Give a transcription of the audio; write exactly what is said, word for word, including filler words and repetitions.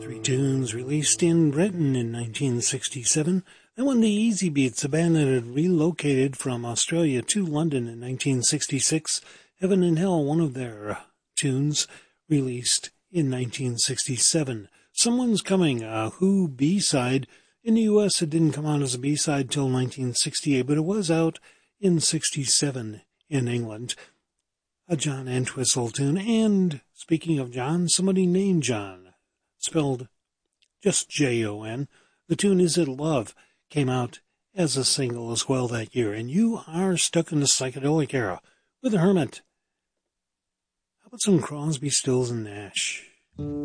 Three tunes released in Britain in nineteen sixty-seven. That one, the Easy Beats, a band that had relocated from Australia to London in nineteen sixty-six. Heaven and Hell, one of their tunes released in nineteen sixty-seven. Someone's Coming, a Who B-side. In the U S, it didn't come out as a B-side till nineteen sixty-eight, but it was out in sixty-seven in England. A John Entwistle tune. And speaking of John, somebody named John, spelled just J O N. The tune Is It Love came out as a single as well that year. And you are stuck in the psychedelic era with The Hermit. How about some Crosby, Stills, and Nash?